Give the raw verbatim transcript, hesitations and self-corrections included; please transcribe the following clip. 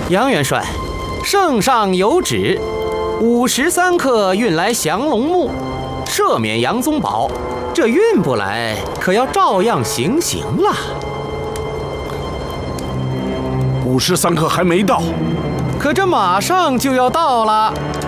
杨元帅，圣上有旨，午时三刻运来降龙木，赦免杨宗保。这运不来，可要照样行刑了。 午时三刻还没到， 可这马上就要到了。